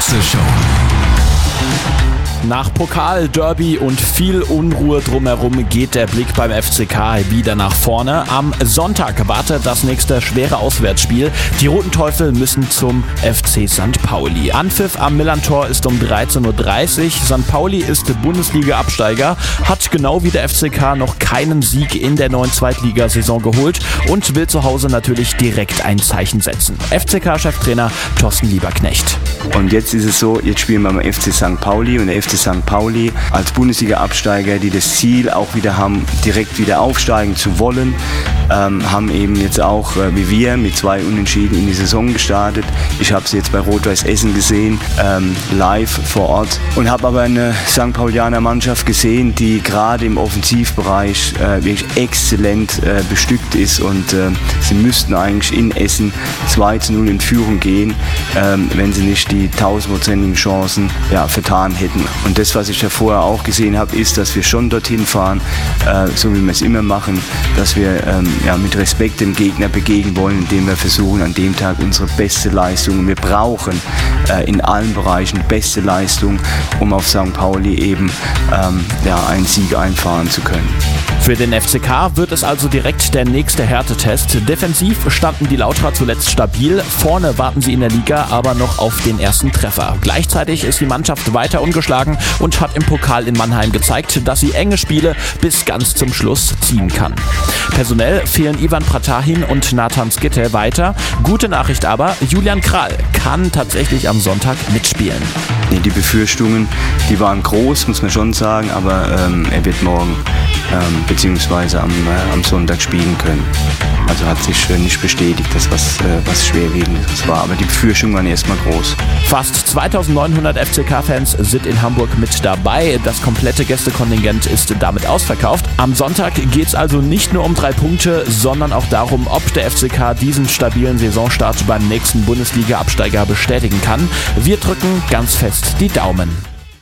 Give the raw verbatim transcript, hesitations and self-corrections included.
Show. Nach Pokal, Derby und viel Unruhe drumherum geht der Blick beim F C K wieder nach vorne. Am Sonntag wartet das nächste schwere Auswärtsspiel. Die Roten Teufel müssen zum F C Sankt Pauli. Anpfiff am Millerntor ist um dreizehn Uhr dreißig. Sankt Pauli ist Bundesliga-Absteiger, hat genau wie der F C K noch keinen Sieg in der neuen Zweitligasaison geholt und will zu Hause natürlich direkt ein Zeichen setzen. F C K-Cheftrainer Thorsten Lieberknecht. Und jetzt ist es so, jetzt spielen wir beim F C Sankt Pauli und der F C Sankt Pauli als Bundesliga-Absteiger, die das Ziel auch wieder haben, direkt wieder aufsteigen zu wollen, ähm, haben eben jetzt auch, äh, wie wir, mit zwei Unentschieden in die Saison gestartet. Ich habe sie jetzt bei Rot-Weiß Essen gesehen, ähm, live vor Ort, und habe aber eine Sankt Paulianer Mannschaft gesehen, die gerade im Offensivbereich äh, wirklich exzellent äh, bestückt ist, und äh, sie müssten eigentlich in Essen zwei zu null in Führung gehen, ähm, wenn sie nicht die tausendprozentigen Chancen ja, vertan hätten. Und das, was ich ja vorher auch gesehen habe, ist, dass wir schon dorthin fahren, äh, so wie wir es immer machen, dass wir ähm, ja, mit Respekt dem Gegner begegnen wollen, indem wir versuchen, an dem Tag unsere beste Leistung, wir brauchen äh, in allen Bereichen beste Leistung, um auf Sankt Pauli eben ähm, ja, einen Sieg einfahren zu können. Für den F C K wird es also direkt der nächste Härtetest. Defensiv standen die Lauterer zuletzt stabil. Vorne warten sie in der Liga aber noch auf den ersten Treffer. Gleichzeitig ist die Mannschaft weiter ungeschlagen und hat im Pokal in Mannheim gezeigt, dass sie enge Spiele bis ganz zum Schluss ziehen kann. Personell fehlen Ivan Pratahin und Nathan Skitte weiter. Gute Nachricht aber, Julian Krall kann tatsächlich am Sonntag mitspielen. Nee, die Befürchtungen, die waren groß, muss man schon sagen, aber ähm, er wird morgen ähm, beziehungsweise am, äh, am Sonntag spielen können. Also hat sich äh, nicht bestätigt, dass was, äh, was Schwerwiegendes war, aber die Befürchtungen waren erstmal groß. Fast zweitausendneunhundert F C K-Fans sind in Hamburg mit dabei. Das komplette Gästekontingent ist damit ausverkauft. Am Sonntag geht es also nicht nur um drei Punkte, sondern auch darum, ob der F C K diesen stabilen Saisonstart beim nächsten Bundesliga-Absteiger bestätigen kann. Wir drücken ganz fest die Daumen.